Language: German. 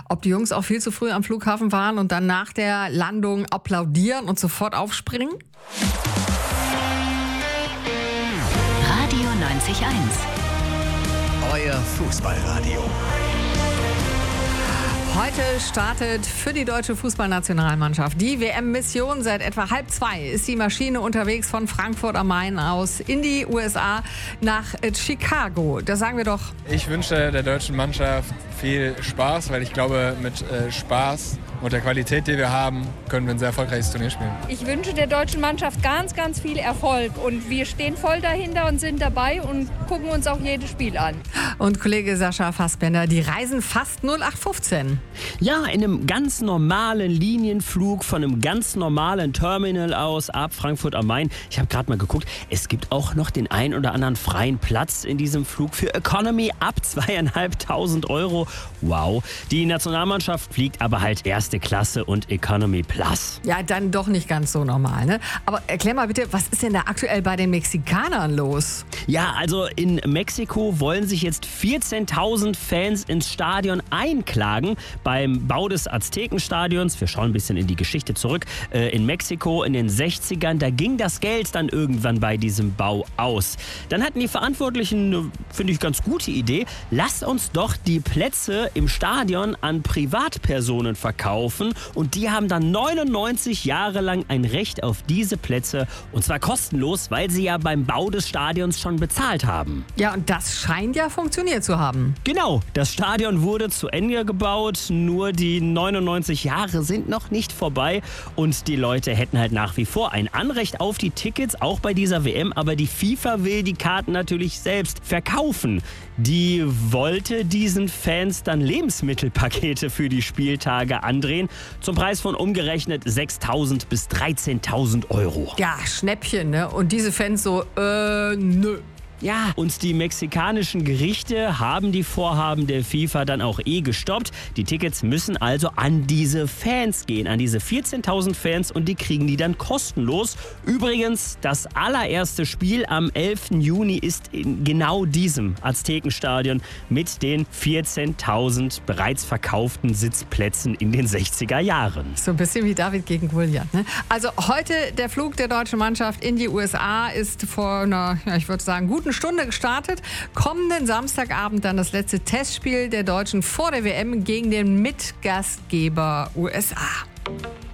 ob die Jungs auch viel zu früh am Flughafen waren und dann nach der Landung applaudieren und sofort aufspringen? Radio 90.1. Euer Fußballradio. Heute startet für die deutsche Fußballnationalmannschaft die WM-Mission. Seit etwa 1:30 ist die Maschine unterwegs von Frankfurt am Main aus in die USA nach Chicago. Da sagen wir doch. Ich wünsche der deutschen Mannschaft viel Spaß, weil ich glaube, mit Spaß und der Qualität, die wir haben, können wir ein sehr erfolgreiches Turnier spielen. Ich wünsche der deutschen Mannschaft ganz, ganz viel Erfolg. Und wir stehen voll dahinter und sind dabei und gucken uns auch jedes Spiel an. Und Kollege Sascha Fassbender, die reisen fast 0815. Ja, in einem ganz normalen Linienflug von einem ganz normalen Terminal aus ab Frankfurt am Main. Ich habe gerade mal geguckt, es gibt auch noch den ein oder anderen freien Platz in diesem Flug für Economy ab 2.500 Euro. Wow. Die Nationalmannschaft fliegt aber halt erste Klasse und Economy Plus. Ja, dann doch nicht ganz so normal, ne? Aber erklär mal bitte, was ist denn da aktuell bei den Mexikanern los? Ja, also in Mexiko wollen sich jetzt 14.000 Fans ins Stadion einklagen beim Bau des Aztekenstadions. Wir schauen ein bisschen in die Geschichte zurück. In Mexiko in den 60ern, da ging das Geld dann irgendwann bei diesem Bau aus. Dann hatten die Verantwortlichen eine, finde ich, ganz gute Idee. Lasst uns doch die Plätze im Stadion an Privatpersonen verkaufen. Und die haben dann 99 Jahre lang ein Recht auf diese Plätze. Und zwar kostenlos, weil sie ja beim Bau des Stadions schon bezahlt haben. Ja, und das scheint ja funktioniert zu haben. Genau, das Stadion wurde zu Ende gebaut, nur die 99 Jahre sind noch nicht vorbei und die Leute hätten halt nach wie vor ein Anrecht auf die Tickets, auch bei dieser WM, aber die FIFA will die Karten natürlich selbst verkaufen. Die wollte diesen Fans dann Lebensmittelpakete für die Spieltage andrehen, zum Preis von umgerechnet 6.000 bis 13.000 Euro. Ja, Schnäppchen, ne? Und diese Fans so, nö. Ja, und die mexikanischen Gerichte haben die Vorhaben der FIFA dann auch gestoppt. Die Tickets müssen also an diese Fans gehen, an diese 14.000 Fans und die kriegen die dann kostenlos. Übrigens, das allererste Spiel am 11. Juni ist in genau diesem Aztekenstadion mit den 14.000 bereits verkauften Sitzplätzen in den 60er Jahren. So ein bisschen wie David gegen Goliath, ne? Also heute der Flug der deutschen Mannschaft in die USA ist vor einer, ich würde sagen, guten Stunde gestartet. Kommenden Samstagabend dann das letzte Testspiel der Deutschen vor der WM gegen den Mitgastgeber USA.